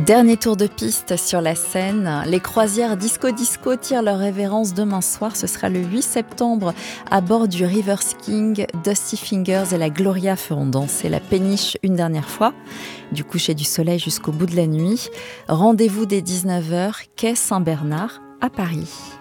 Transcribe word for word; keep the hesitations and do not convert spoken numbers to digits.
Dernier tour de piste sur la Seine. Les croisières Disco Disco tirent leur révérence demain soir. Ce sera le huit septembre à bord du Rivers King. Dusty Fingers et la Gloria feront danser la péniche une dernière fois, du coucher du soleil jusqu'au bout de la nuit. Rendez-vous dès dix-neuf heures, quai Saint-Bernard à Paris.